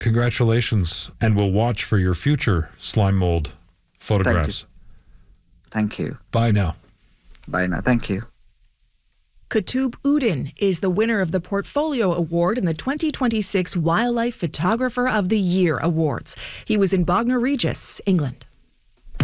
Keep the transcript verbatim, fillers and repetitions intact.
Congratulations, and we'll watch for your future slime mold photographs. Thank you. Thank you. Bye now. Bye now. Thank you. Kutub Udin is the winner of the Portfolio Award in the twenty twenty-six Wildlife Photographer of the Year Awards. He was in Bognor Regis, England.